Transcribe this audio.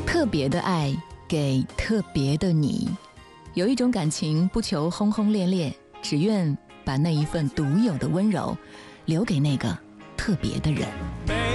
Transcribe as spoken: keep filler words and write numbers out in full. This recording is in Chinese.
特别的爱给特别的你，有一种感情不求轰轰烈烈，只愿把那一份独有的温柔留给那个特别的人。